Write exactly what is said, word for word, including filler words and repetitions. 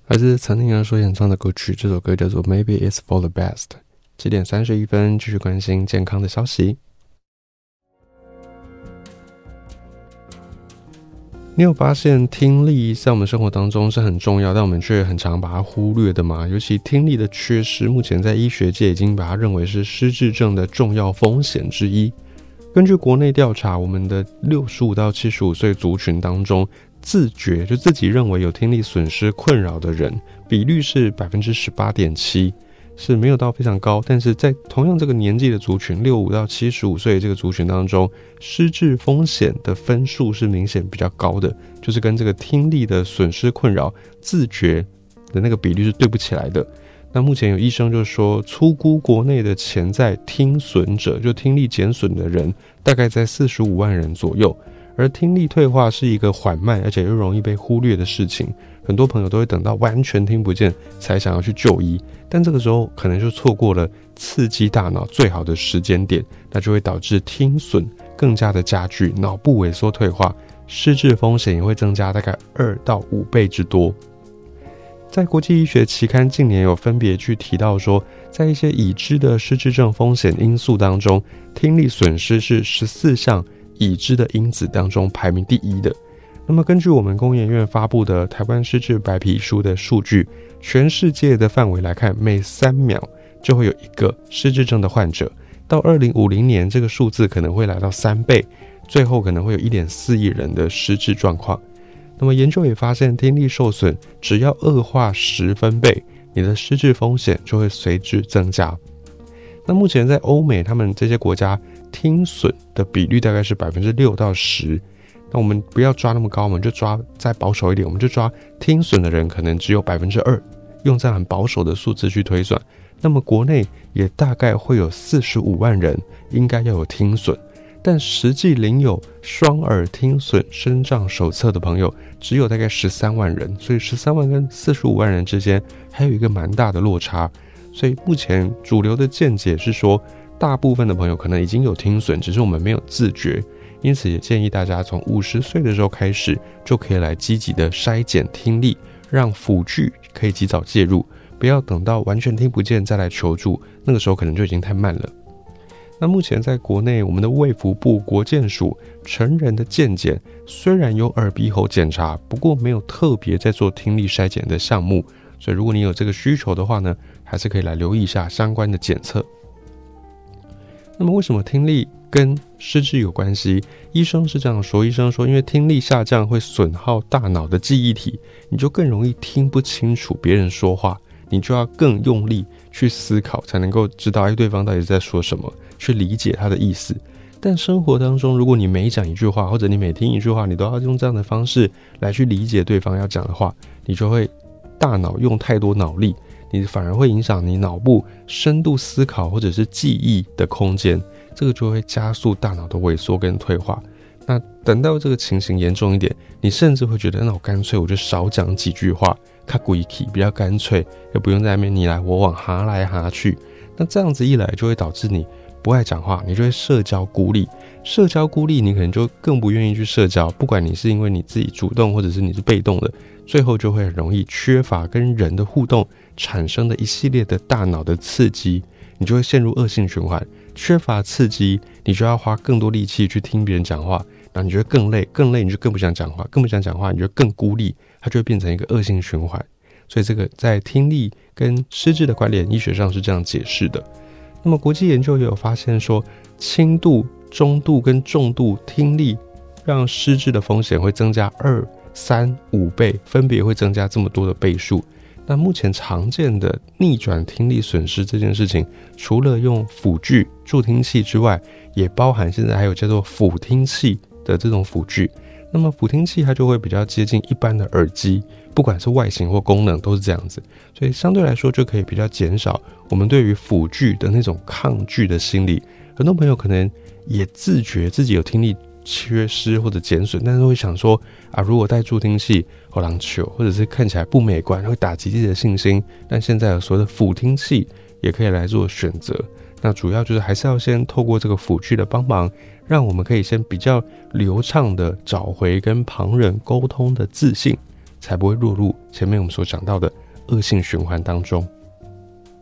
来自陈定阳所演唱的歌曲，这首歌叫做 Maybe It's For The Best。 七点三十一分，继续关心健康的消息。你有发现听力在我们生活当中是很重要，但我们却很常把它忽略的吗？尤其听力的缺失，目前在医学界已经把它认为是失智症的重要风险之一。根据国内调查，我们的六十五到七十五岁族群当中，自觉就自己认为有听力损失困扰的人比率是 百分之十八点七， 是没有到非常高，但是在同样这个年纪的族群六十五到七十五岁这个族群当中，失智风险的分数是明显比较高的，就是跟这个听力的损失困扰自觉的那个比率是对不起来的。那目前有医生就说，粗估国内的潜在听损者，就听力减损的人大概在四十五万人左右。而听力退化是一个缓慢而且又容易被忽略的事情，很多朋友都会等到完全听不见才想要去就医，但这个时候可能就错过了刺激大脑最好的时间点，那就会导致听损更加的加剧，脑部萎缩退化，失智风险也会增加大概二到五倍之多。在国际医学期刊近年有分别去提到说，在一些已知的失智症风险因素当中，听力损失是十四项已知的因子当中排名第一的。那么根据我们工研院发布的台湾失智白皮书的数据，全世界的范围来看，每三秒就会有一个失智症的患者，到二零五零年这个数字可能会来到三倍，最后可能会有 一点四亿人的失智状况。那么研究也发现，听力受损只要恶化十分贝，你的失智风险就会随之增加。那目前在欧美他们这些国家，听损的比率大概是 百分之六到十， 那我们不要抓那么高，我们就抓再保守一点，我们就抓听损的人可能只有 百分之二， 用这样很保守的数字去推算。那么国内也大概会有四十五万人应该要有听损，但实际领有双耳听损身障手册的朋友只有大概十三万人，所以十三万跟四十五万人之间还有一个蛮大的落差。所以目前主流的见解是说，大部分的朋友可能已经有听损，只是我们没有自觉，因此也建议大家从五十岁的时候开始就可以来积极的筛检听力，让辅具可以及早介入，不要等到完全听不见再来求助，那个时候可能就已经太慢了。那目前在国内，我们的卫福部国健署成人的健检虽然有耳鼻喉检查，不过没有特别在做听力筛检的项目，所以如果你有这个需求的话呢，还是可以来留意一下相关的检测。那么为什么听力跟失智有关系？医生是这样说，医生说因为听力下降会损耗大脑的记忆体，你就更容易听不清楚别人说话，你就要更用力去思考，才能够知道哎对方到底在说什么，去理解他的意思。但生活当中，如果你每讲一句话，或者你每听一句话，你都要用这样的方式来去理解对方要讲的话，你就会大脑用太多脑力，你反而会影响你脑部深度思考或者是记忆的空间，这个就会加速大脑的萎缩跟退化。那等到这个情形严重一点，你甚至会觉得那我干脆我就少讲几句话，较规气，比较干脆，又不用在那边你来我往哈来哈去。那这样子一来就会导致你不爱讲话，你就会社交孤立，社交孤立你可能就更不愿意去社交，不管你是因为你自己主动或者是你是被动的，最后就会很容易缺乏跟人的互动产生的一系列的大脑的刺激，你就会陷入恶性循环。缺乏刺激，你就要花更多力气去听别人讲话，然后你觉得更累，更累你就更不想讲话，更不想讲话你就更孤立，它就会变成一个恶性循环。所以这个在听力跟失智的关联，医学上是这样解释的。那么国际研究也有发现说，轻度、中度跟重度听力让失智的风险会增加二、三、五倍，分别会增加这么多的倍数。那目前常见的逆转听力损失这件事情，除了用辅具助听器之外，也包含现在还有叫做辅听器的这种辅具。那么辅听器它就会比较接近一般的耳机，不管是外形或功能都是这样子，所以相对来说就可以比较减少我们对于辅具的那种抗拒的心理。很多朋友可能也自觉自己有听力缺失或者减损，但是会想说啊，如果戴助听器好难求，或者是看起来不美观，会打击自己的信心。但现在有所谓的辅听器也可以来做选择，那主要就是还是要先透过这个辅具的帮忙，让我们可以先比较流畅的找回跟旁人沟通的自信，才不会落入前面我们所讲到的恶性循环当中。